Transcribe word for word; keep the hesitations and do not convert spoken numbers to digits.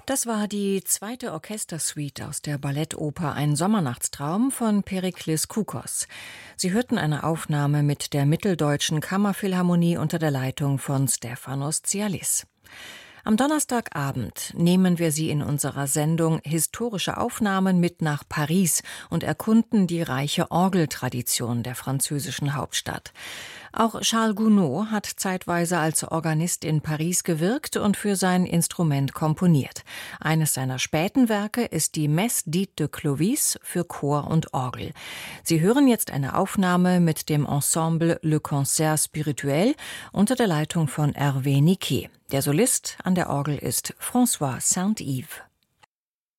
Das war die zweite Orchestersuite aus der Ballettoper Ein Sommernachtstraum von Periklis Koukos. Sie hörten eine Aufnahme mit der Mitteldeutschen Kammerphilharmonie unter der Leitung von Stefanos Tsialis. Am Donnerstagabend nehmen wir Sie in unserer Sendung Historische Aufnahmen mit nach Paris und erkunden die reiche Orgeltradition der französischen Hauptstadt. Auch Charles Gounod hat zeitweise als Organist in Paris gewirkt und für sein Instrument komponiert. Eines seiner späten Werke ist die Messe dite de Clovis für Chor und Orgel. Sie hören jetzt eine Aufnahme mit dem Ensemble Le Concert Spirituel unter der Leitung von Hervé Niquet. Der Solist an der Orgel ist François Saint-Yves.